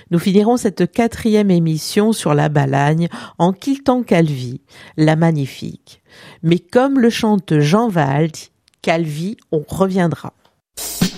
Nous finirons cette 4e émission sur la Balagne en quittant Calvi, la magnifique. Mais comme le chante Jean Valdi, Calvi, on reviendra.